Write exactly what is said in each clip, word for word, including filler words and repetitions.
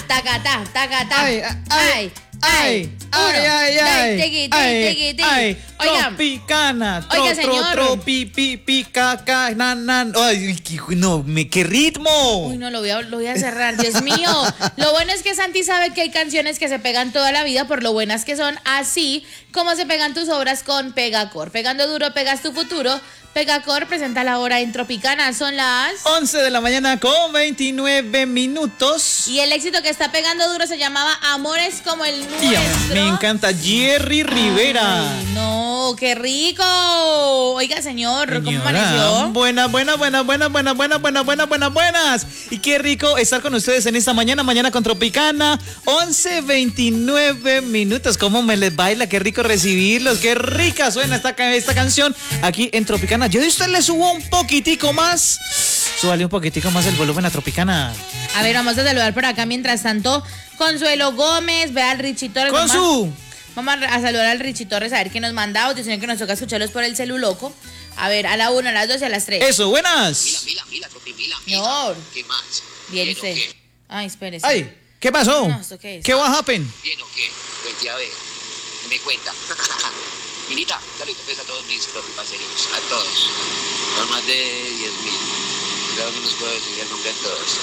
tacatá, tacatá. Ay, ay, ay, ay, ay, ay, Tiki, ay, tiki, tiki. ay, Oiga, tropicana, tro, Oiga, tro, señor. tro, pi, pi, pi, ca, ca, nan, nan. Ay, qué- no, me, qué ritmo. Uy, no, lo voy, a, lo voy a cerrar, Dios mío. Lo bueno es que Santi sabe que hay canciones que se pegan toda la vida por lo buenas que son, así como se pegan tus obras con Pegacor. Pegando duro, pegas tu futuro. Pegacor presenta la hora en Tropicana, son las... once de la mañana con veintinueve minutos. Y el éxito que está pegando duro se llamaba Amores como el nuestro. Y a- me encanta Jerry Rivera. Ay, no, qué rico. Oiga, señor, ¿cómo Señora, amaneció? buenas, buenas, buenas, buenas, buenas, buenas, buenas, buenas, buenas, buenas. Y qué rico estar con ustedes en esta mañana, mañana con Tropicana, once veintinueve minutos. ¿Cómo me les baila? Qué rico recibirlos, qué rica suena esta, ca- esta canción aquí en Tropicana. Yo de usted le subo un poquitico más. Súbale un poquitico más el volumen a Tropicana. A ver, vamos a saludar por acá mientras tanto. Consuelo Gómez, ve al Richie Torres. Con Vamos- su... Vamos a saludar al Richie Torres a ver qué nos manda audio, sino que nos toca escucharlos por el celu loco. A ver, a la una, a las dos y a las tres. Eso, buenas. Mila, Mila, Mila, Tropi, Mila, Mila. Señor. ¿Qué más? Bien, ¿Bien o usted. qué? Ay, espérese. Ay, ¿qué pasó? No, ¿esto qué es? ¿Qué va a happen? ¿Bien o qué? Pues ya ve, me cuenta. Milita, saludito pues a todos mis tropiparceros, a todos. No más de diez mil. Claro que nos puedo decir el nombre de todos.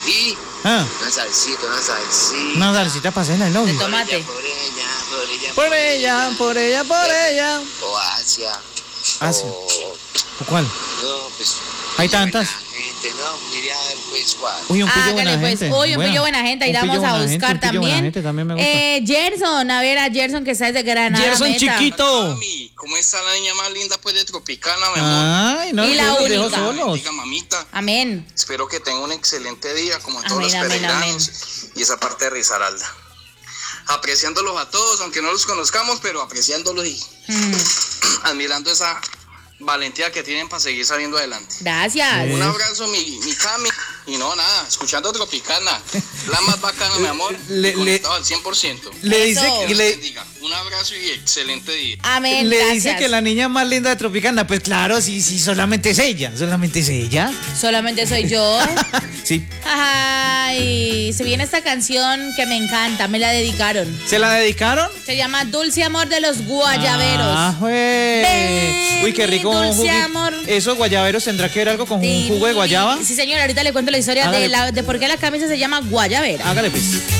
Y Ah, una salsita, una salsita. una salsita para hacer el De novio. tomate. Por ella, por ella, Por ella, por ella, por ella. O Asia. Asia. O, ¿O cuál? no, pues. Hay tantas. buena Gente, no, diría pues cuál. Uy, un pillo Hágale buena pues, gente. hoy un Buena. pillo buena gente, ahí Un la pillo vamos a buena gente, buscar un pillo buena también. gente, también me gusta. Eh, Gerson, a ver a Gerson que está desde Granada. Gerson Meta. chiquito. Mami, ¿cómo está la niña más linda pues de Tropicana, mi amor? Ay, no, Y la yo los dejo única. solos. Diga, mamita. Amén. Espero que tenga un excelente día, como todos Amén, los amén, peregrinos. Y esa parte de Risaralda. Apreciándolos a todos, aunque no los conozcamos, pero apreciándolos y Mm, admirando esa valentía que tienen para seguir saliendo adelante. gracias. Un abrazo, mi, mi Cami. Y no, nada, escuchando Tropicana. La más bacana, mi amor. Le- y conectado al cien por ciento. Le dice, Eso. que Dios le, bendiga. Un abrazo y excelente día. Amén, le gracias. dice que la niña más linda de Tropicana. Pues claro, sí, sí, solamente es ella. Solamente es ella. Solamente soy yo. Sí. Ay, se viene esta canción que me encanta, me la dedicaron. ¿Se la dedicaron? Se llama Dulce Amor de los Guayaberos. Ah, jue. Ven, Uy, qué rico. mi un dulce juguito. amor. ¿Esos guayaberos tendrá que ver algo con un jugo de guayaba? Sí, señor, ahorita le cuento la historia Hágale. de, la, de por qué la camisa se llama Guayabera. Hágale pues.